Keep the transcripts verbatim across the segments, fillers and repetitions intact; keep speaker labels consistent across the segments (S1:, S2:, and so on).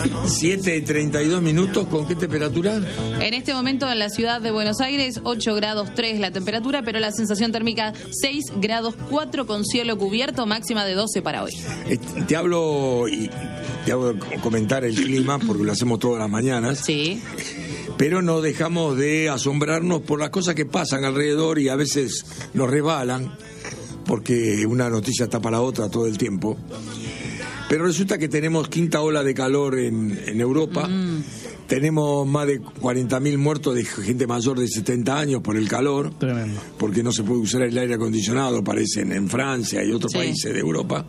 S1: siete y treinta y dos minutos, ¿con qué temperatura?
S2: En este momento en la ciudad de Buenos Aires, ocho grados tres la temperatura, pero la sensación térmica seis grados cuatro con cielo cubierto, máxima de doce para hoy.
S1: Te hablo y te hago comentar el clima porque lo hacemos todas las mañanas.
S2: Sí.
S1: Pero no dejamos de asombrarnos por las cosas que pasan alrededor y a veces nos resbalan porque una noticia tapa la otra todo el tiempo. Pero resulta que tenemos quinta ola de calor en, en Europa. Mm. Tenemos más de cuarenta mil muertos de gente mayor de setenta años por el calor.
S3: Tremendo. Porque
S1: no se puede usar el aire acondicionado, parecen en Francia y otros sí. países de Europa.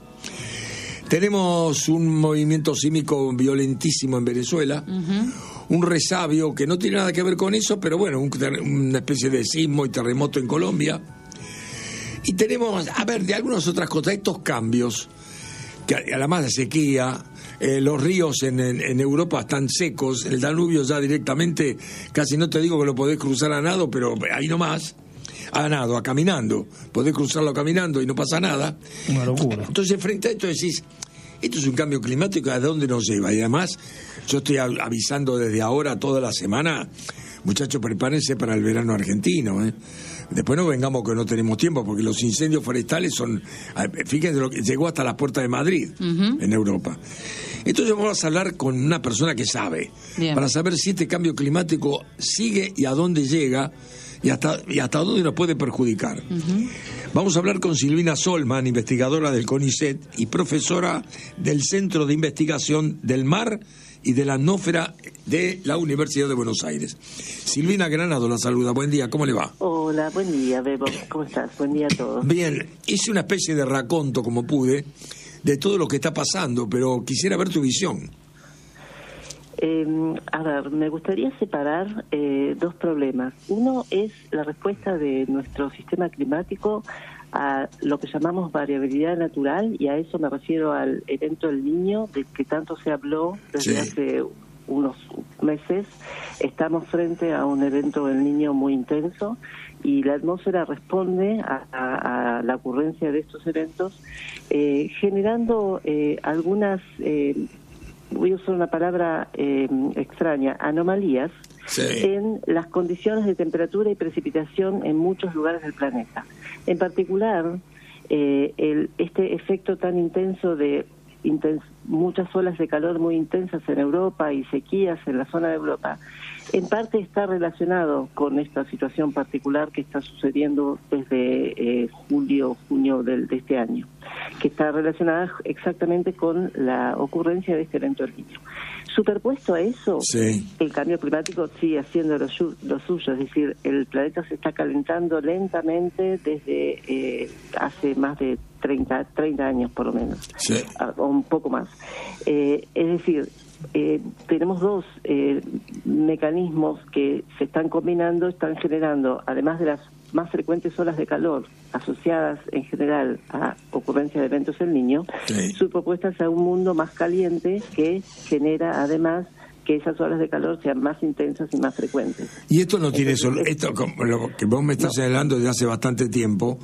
S1: Tenemos un movimiento sísmico violentísimo en Venezuela. Uh-huh. Un resabio que no tiene nada que ver con eso, pero bueno, un, una especie de sismo y terremoto en Colombia. Y tenemos, a ver, de algunas otras cosas, estos cambios, que además de sequía, eh, los ríos en, en, en Europa están secos, el Danubio ya directamente, casi no te digo que lo podés cruzar a nado, pero ahí nomás, a nado, a caminando, podés cruzarlo caminando y no pasa nada.
S3: Una locura.
S1: Entonces, frente a esto decís, esto es un cambio climático, ¿a dónde nos lleva? Y además, yo estoy avisando desde ahora, toda la semana, muchachos, prepárense para el verano argentino, ¿eh? Después no vengamos que no tenemos tiempo, porque los incendios forestales son, fíjense, lo que llegó hasta las puertas de Madrid, uh-huh. en Europa. Entonces vamos a hablar con una persona que sabe, Bien. para saber si este cambio climático sigue y a dónde llega y hasta, y hasta dónde nos puede perjudicar. Uh-huh. Vamos a hablar con Silvina Solman, investigadora del CONICET y profesora del Centro de Investigación del Mar y de la Atmósfera de la Universidad de Buenos Aires. Silvina Granado la saluda, buen día, ¿cómo le va?
S4: Hola, buen día, Bebo, ¿cómo estás? Buen día a todos.
S1: Bien, hice una especie de raconto, como pude, de todo lo que está pasando, pero quisiera ver tu visión.
S4: Eh, a ver, me gustaría separar eh, dos problemas. Uno es la respuesta de nuestro sistema climático a lo que llamamos variabilidad natural, y a eso me refiero al evento del Niño, del que tanto se habló desde sí. hace unos meses. Estamos frente a un evento del Niño muy intenso y la atmósfera responde a, a, a la ocurrencia de estos eventos, eh, generando eh, algunas, eh, voy a usar una palabra eh, extraña, anomalías, sí. en las condiciones de temperatura y precipitación en muchos lugares del planeta. En particular, eh, el, este efecto tan intenso de intens, muchas olas de calor muy intensas en Europa y sequías en la zona de Europa, en parte está relacionado con esta situación particular que está sucediendo desde eh, julio, junio del, de este año, que está relacionada exactamente con la ocurrencia de este evento del Niño. Superpuesto a eso, sí. el cambio climático sigue haciendo lo, lo suyo, es decir, el planeta se está calentando lentamente desde eh, hace más de treinta, treinta años por lo menos, sí. o un poco más. Eh, es decir, eh, tenemos dos eh, mecanismos que se están combinando, están generando, además de las más frecuentes olas de calor asociadas en general a ocurrencia de eventos del Niño, sí. su propuesta es a un mundo más caliente que genera además que esas olas de calor sean más intensas y más frecuentes.
S1: Y esto no tiene solo, esto como lo que vos me estás no. señalando desde hace bastante tiempo,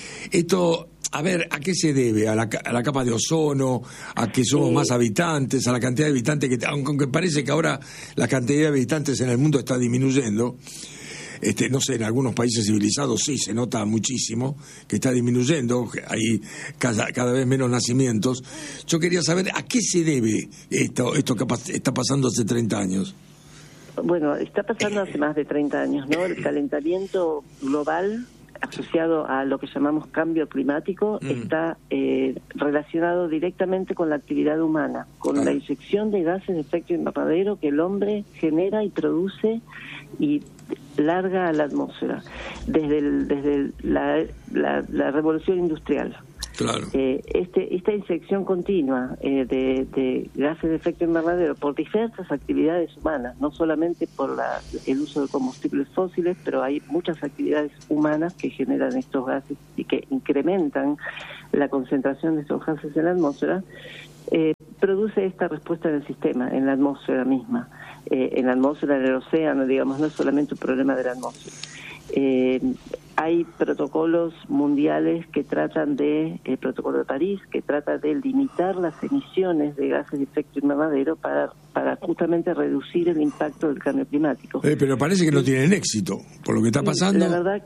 S1: esto, a ver, ¿a qué se debe? ¿A la, a la capa de ozono? ¿A que somos eh, más habitantes? ¿A la cantidad de habitantes? que Aunque parece que ahora la cantidad de habitantes en el mundo está disminuyendo. Este, no sé, en algunos países civilizados sí se nota muchísimo que está disminuyendo, hay cada, cada vez menos nacimientos. Yo quería saber a qué se debe esto, esto que está pasando hace treinta años.
S4: Bueno, está pasando hace más de treinta años, ¿no? El calentamiento global asociado a lo que llamamos cambio climático mm. está eh, relacionado directamente con la actividad humana, con ah. la inyección de gases de efecto invernadero que el hombre genera y produce y larga a la atmósfera desde el, desde el, la, la, la revolución industrial.
S1: Claro.
S4: Eh, este, esta inyección continua eh, de, de gases de efecto invernadero por diversas actividades humanas, no solamente por la, el uso de combustibles fósiles, pero hay muchas actividades humanas que generan estos gases y que incrementan la concentración de estos gases en la atmósfera, eh, produce esta respuesta en el sistema, en la atmósfera misma. Eh, en la atmósfera, en el océano, digamos, no es solamente un problema de la atmósfera. Eh, hay protocolos mundiales que tratan de, el protocolo de París, que trata de limitar las emisiones de gases de efecto invernadero para, para para justamente reducir el impacto del cambio climático.
S1: Eh, pero parece que no tienen éxito, por lo que está pasando.
S4: La verdad,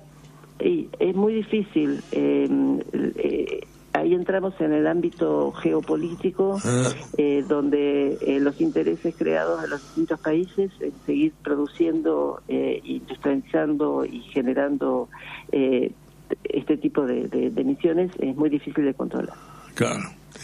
S4: es muy difícil. Eh, eh, ahí entramos en el ámbito geopolítico, ah. eh, donde eh, los intereses creados de los distintos países en seguir produciendo, eh, industrializando y generando eh, este tipo de, de, de emisiones es muy difícil de controlar.
S1: Claro.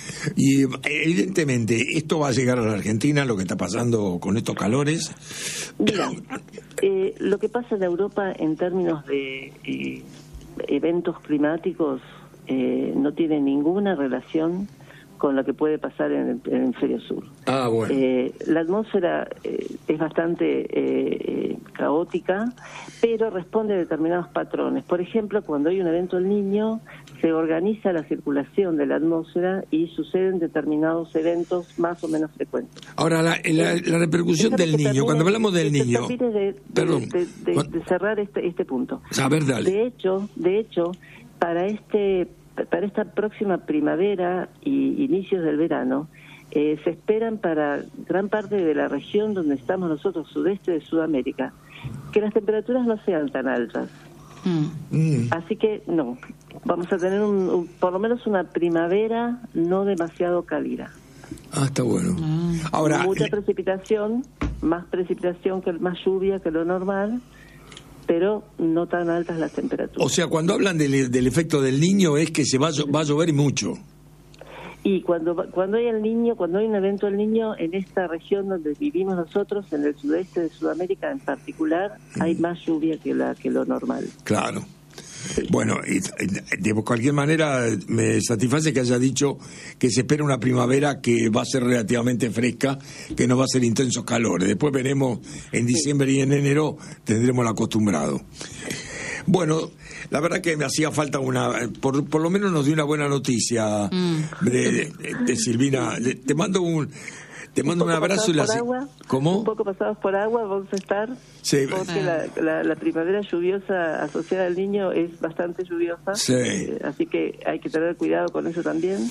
S1: Y evidentemente esto va a llegar a la Argentina, lo que está pasando con estos calores.
S4: Mira, eh, lo que pasa en Europa en términos de eh, eventos climáticos eh, no tiene ninguna relación con lo que puede pasar en el, en el hemisferio sur.
S1: Ah, bueno.
S4: Eh, la atmósfera eh, es bastante eh, caótica, pero responde a determinados patrones. Por ejemplo, cuando hay un evento del Niño, se organiza la circulación de la atmósfera y suceden determinados eventos más o menos frecuentes.
S1: Ahora, la, la, la repercusión del Niño, termine, cuando hablamos del Niño...
S4: De, de, Perdón. De, de, de, de cerrar este, este punto.
S1: A ver, dale.
S4: De hecho, de hecho, para este... Para esta próxima primavera y inicios del verano, eh, se esperan para gran parte de la región donde estamos nosotros, sudeste de Sudamérica, que las temperaturas no sean tan altas. Mm. Así que no, vamos a tener un, un, por lo menos una primavera no demasiado cálida.
S1: Ah, está bueno. Mm. Ahora,
S4: mucha precipitación, más precipitación que más lluvia que lo normal, pero no tan altas las temperaturas.
S1: O sea, cuando hablan del, del efecto del Niño es que se va, va a llover mucho.
S4: Y cuando cuando hay el Niño, cuando hay un evento del Niño en esta región donde vivimos nosotros, en el sudeste de Sudamérica en particular, mm. hay más lluvia que la que lo normal.
S1: Claro. Sí. Bueno, y, de cualquier manera me satisface que haya dicho que se espera una primavera que va a ser relativamente fresca, que no va a ser intensos calores. Después veremos en diciembre sí. y en enero tendremos lo acostumbrado. Bueno, la verdad que me hacía falta una, por, por lo menos nos dio una buena noticia mm. de, de, de Silvina. Te mando un Te mando un, un abrazo y la...
S4: Agua,
S1: ¿Cómo?
S4: Un poco pasados por agua vamos a estar, sí. porque la, la, la primavera lluviosa asociada al Niño es bastante lluviosa,
S1: sí.
S4: eh, así que hay que tener cuidado con eso también,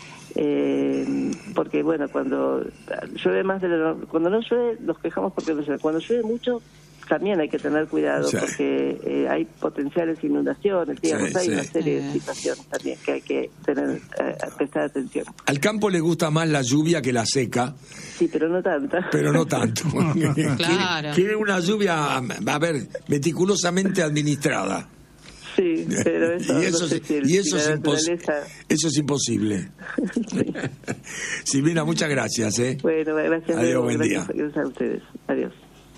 S4: eh, porque bueno, cuando llueve más de lo, cuando no llueve nos quejamos porque no llueve, cuando llueve mucho también hay que tener cuidado sí. porque eh, hay potenciales inundaciones, digamos, sí, hay sí. una serie de situaciones también que hay que tener eh, prestar atención.
S1: Al campo le gusta más la lluvia que la seca.
S4: Sí, pero no tanta.
S1: Pero no tanto.
S2: Claro.
S1: Quiere, quiere una lluvia, a ver, meticulosamente administrada.
S4: Sí, pero eso,
S1: y eso,
S4: no sé si el,
S1: y eso,
S4: si
S1: es, impos
S4: naturaleza...
S1: eso es imposible. Sí. Silvina, muchas gracias. ¿eh?
S4: Bueno, gracias.
S1: Adiós,
S4: luego,
S1: buen
S4: gracias,
S1: día.
S4: Gracias a ustedes. Adiós.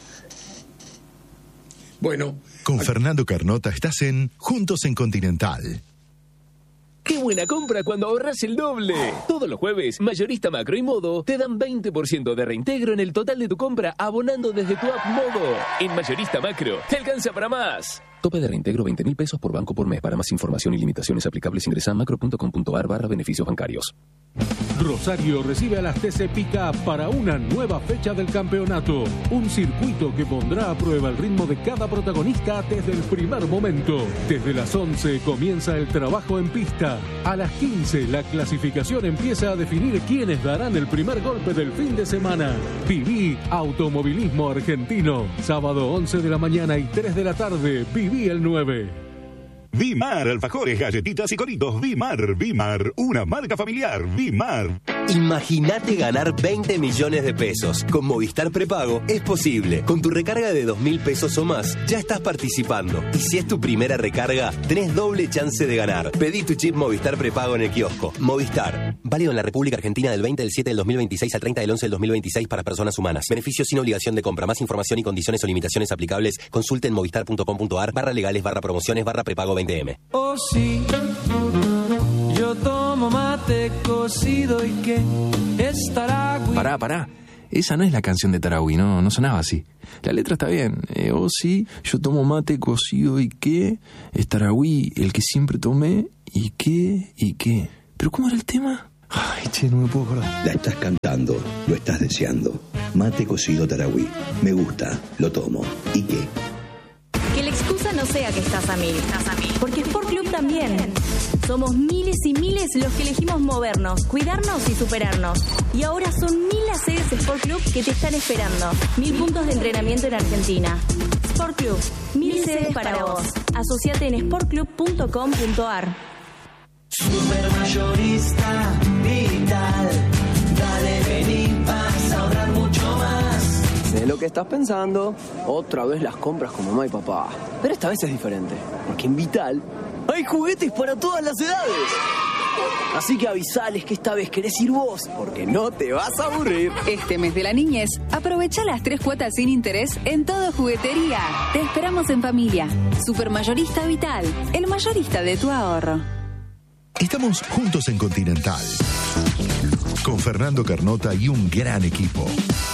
S1: Bueno,
S3: con Fernando Carnota estás en Juntos en Continental.
S5: ¡Qué buena compra cuando ahorras el doble! Todos los jueves, Mayorista Macro y Modo te dan veinte por ciento de reintegro en el total de tu compra abonando desde tu app Modo. En Mayorista Macro, te alcanza para más. Tope de reintegro veinte mil pesos por banco por mes. Para más información y limitaciones aplicables ingresa a macro.com.ar barra beneficios bancarios.
S6: Rosario recibe a las T C Pickup para una nueva fecha del campeonato. Un circuito que pondrá a prueba el ritmo de cada protagonista desde el primer momento. Desde las once comienza el trabajo en pista. A las quince la clasificación empieza a definir quiénes darán el primer golpe del fin de semana. Viví Automovilismo Argentino. Sábado once de la mañana y tres de la tarde. Viví el nueve.
S7: Vimar, alfajores, galletitas y coritos. Vimar, Vimar, una marca familiar. Vimar.
S8: Imagínate ganar veinte millones de pesos. Con Movistar Prepago es posible. Con tu recarga de dos mil pesos o más, ya estás participando. Y si es tu primera recarga, tenés doble chance de ganar. Pedí tu chip Movistar Prepago en el kiosco. Movistar. Válido en la República Argentina del veinte del siete del dos mil veintiséis al treinta del once del dos mil veintiséis para personas humanas. Beneficio sin obligación de compra. Más información y condiciones o limitaciones aplicables. Consulte en movistar.com.ar barra legales barra promociones barra prepago veinte eme.
S9: Oh sí, yo tomo mate cocido y que estará...
S10: Pará, pará. Esa no es la canción de Tarahui, no, no sonaba así. La letra está bien. Eh, oh sí, yo tomo mate cocido y qué, es Tarahui, el que siempre tomé, y qué, y qué. ¿Pero cómo era el tema? Ay, che, no me puedo acordar.
S11: La estás cantando, lo estás deseando. Mate cocido Tarahui. Me gusta, lo tomo. ¿Y qué?
S12: Que la excusa no sea que estás a mil, estás a mil. Porque Sport Club también. Somos miles y miles los que elegimos movernos, cuidarnos y superarnos. Y ahora son mil las sedes Sport Club que te están esperando. Mil puntos de entrenamiento en Argentina. Sport Club, mil, mil sedes para vos. Asociate en sport club punto com punto a r.
S9: Supermayorista Vital. Dale, vení, vas a ahorrar mucho más.
S13: Sé lo que estás pensando. Otra vez las compras con mamá y papá. Pero esta vez es diferente. Porque en Vital hay juguetes para todas las edades. Así que avisales que esta vez querés ir vos, porque no te vas a aburrir.
S14: Este mes de la niñez, aprovecha las tres cuotas sin interés en toda juguetería. Te esperamos en familia. Supermayorista Vital, el mayorista de tu ahorro.
S3: Estamos juntos en Continental. Con Fernando Carnota y un gran equipo.